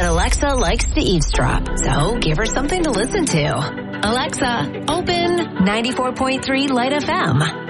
But Alexa likes to eavesdrop, so give her something to listen to. Alexa, open 94.3 Light FM.